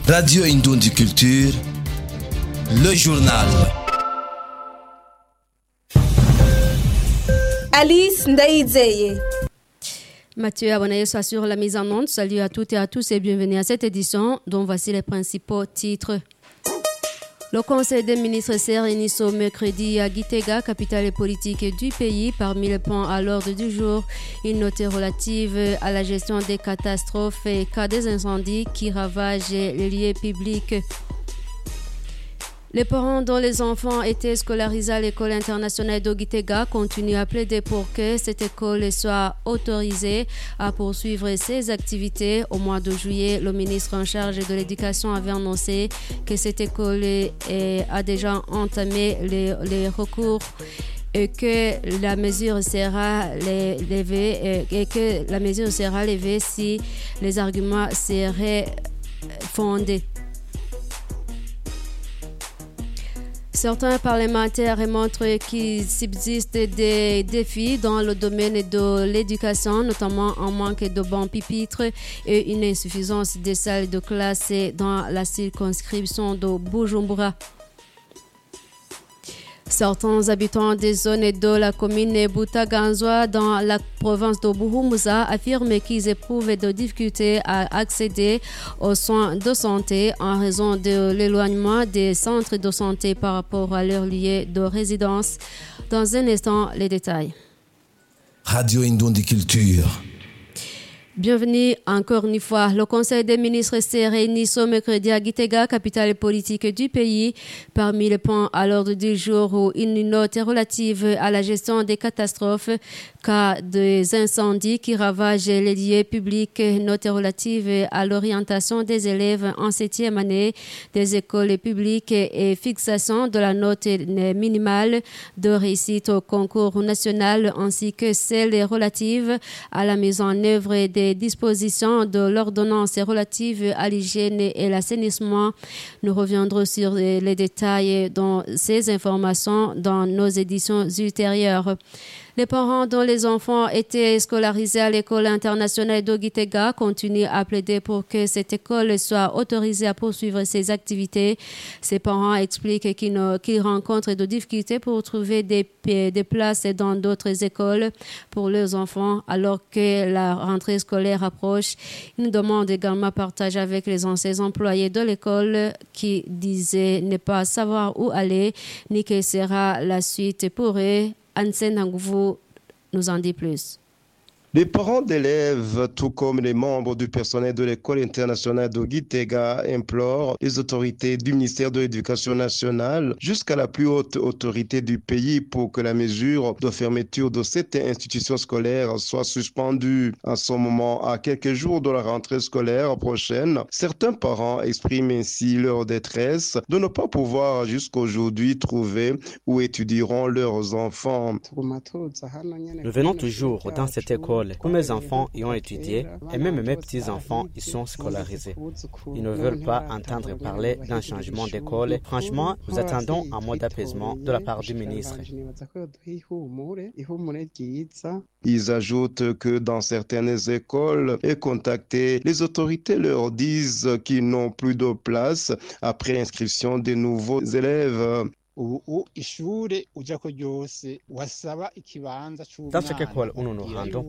Radio Indundi Culture, le journal. Alice Ndaïdzeye. Mathieu Abonayeso assure la mise en onde. Salut à toutes et à tous et bienvenue à cette édition dont voici les principaux titres. Le Conseil des ministres s'est réuni ce mercredi à Gitega, capitale politique du pays. Parmi les points à l'ordre du jour, une note relative à la gestion des catastrophes et cas des incendies qui ravagent les lieux publics. Les parents dont les enfants étaient scolarisés à l'école internationale de Gitega continuent à plaider pour que cette école soit autorisée à poursuivre ses activités. Au mois de juillet, le ministre en charge de l'éducation avait annoncé que cette école a déjà entamé les recours et que la mesure sera levée si les arguments seraient fondés. Certains parlementaires montrent qu'il subsiste des défis dans le domaine de l'éducation, notamment un manque de bons pupitres et une insuffisance des salles de classe dans la circonscription de Bujumbura. Certains habitants des zones de la commune Butaganzwa dans la province de Buhumuza affirment qu'ils éprouvent des difficultés à accéder aux soins de santé en raison de l'éloignement des centres de santé par rapport à leur lieu de résidence. Dans un instant, les détails. Radio Indundi Culture. Bienvenue encore une fois. Le Conseil des ministres s'est réuni ce mercredi à Gitega, capitale politique du pays. Parmi les points à l'ordre du jour, une note relative à la gestion des catastrophes, cas des incendies qui ravagent les lieux publics, note relative à l'orientation des élèves en 7e année des écoles publiques et fixation de la note minimale de réussite au concours national ainsi que celle relative à la mise en œuvre des dispositions de l'ordonnance relative à l'hygiène et l'assainissement. Nous reviendrons sur les détails dans ces informations dans nos éditions ultérieures. Les parents dont les enfants étaient scolarisés à l'école internationale de Gitega continuent à plaider pour que cette école soit autorisée à poursuivre ses activités. Ces parents expliquent qu'ils rencontrent des difficultés pour trouver des places dans d'autres écoles pour leurs enfants alors que la rentrée scolaire approche. Ils demandent également partage avec les anciens employés de l'école qui disaient ne pas savoir où aller ni quelle sera la suite pour eux. Ansen Angouvo nous en dit plus. Les parents d'élèves, tout comme les membres du personnel de l'école internationale de Gitega, implorent les autorités du ministère de l'Éducation nationale jusqu'à la plus haute autorité du pays pour que la mesure de fermeture de cette institution scolaire soit suspendue. En ce moment, à quelques jours de la rentrée scolaire prochaine, certains parents expriment ainsi leur détresse de ne pas pouvoir jusqu'aujourd'hui trouver où étudieront leurs enfants. Nous venons toujours dans cette école. Tous mes enfants y ont étudié et même mes petits-enfants y sont scolarisés. Ils ne veulent pas entendre parler d'un changement d'école. Franchement, nous attendons un mot d'apaisement de la part du ministre. Ils ajoutent que dans certaines écoles et contactées, les autorités leur disent qu'ils n'ont plus de place après inscription des nouveaux élèves. Dans chaque école où nous nous rendons,